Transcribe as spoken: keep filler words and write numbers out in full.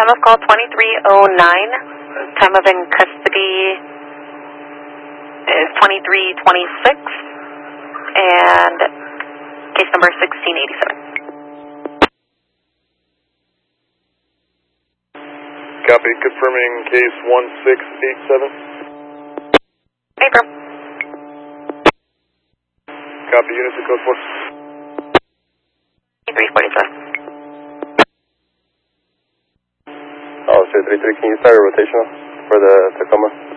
Time of call twenty-three oh nine. Time of in custody is twenty-three twenty-six. And case number sixteen eighty-seven. Copy, confirming case one six eight seven. Affirm. Copy, units of code four. three forty-seven. Officer three three, can you start a rotational for the Tacoma?